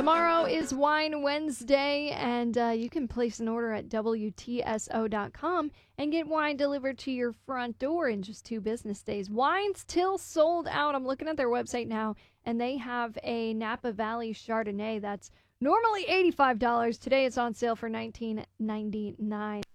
Tomorrow is Wine Wednesday, and you can place an order at WTSO.com and get wine delivered to your front door in just 2 business days. Wine's till sold out. I'm looking at their website now, and they have a Napa Valley Chardonnay that's normally $85. Today it's on sale for $19.99.